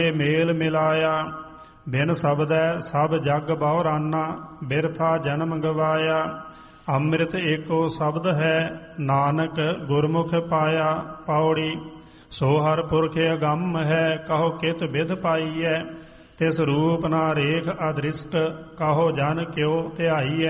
ਮੇਲ ਮਿਲਾਇਆ। ਬਿਨ ਸ਼ਬਦੈ ਸਭ ਜਗ ਬਹੁਰਾਨਾ, ਬਿਰਥਾ ਜਨਮ ਗਵਾਇਆ। ਅੰਮ੍ਰਿਤ ਏਕੋ ਸ਼ਬਦ ਹੈ, ਨਾਨਕ ਗੁਰਮੁਖ ਪਾਇਆ। ਪੌੜੀ। ਸੋ ਹਰਿ ਪੁਰਖ ਅਗੰਮ ਹੈ, ਕਹੋ ਕਿਤ ਬਿਧ ਪਾਈਐ। ਤਿਸ ਰੂਪ ਨਾ ਰੇਖ ਅਦ੍ਰਿਸ਼ਟ, ਕਹੋ ਜਨ ਕਿਉ ਧਿਆਈਐ।